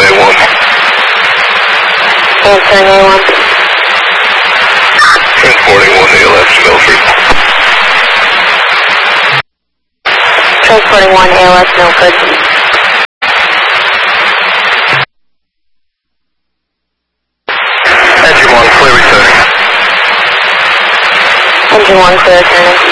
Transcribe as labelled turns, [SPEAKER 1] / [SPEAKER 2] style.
[SPEAKER 1] A1.
[SPEAKER 2] Answering A1.
[SPEAKER 1] Transporting 1 ALS to Milford.
[SPEAKER 2] Transporting 1 ALS Milford.
[SPEAKER 1] Engine 1, clear returning.
[SPEAKER 2] Engine 1, clear returning.